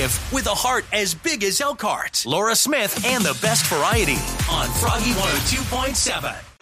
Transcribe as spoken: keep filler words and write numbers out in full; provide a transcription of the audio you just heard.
creative with a heart as big as Elkhart. Laura Smith and the best variety on Froggy one oh two point seven.